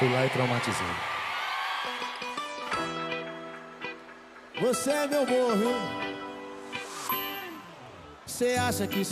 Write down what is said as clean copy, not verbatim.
Fui lá e traumatizei. Você é meu amor, viu? Você acha que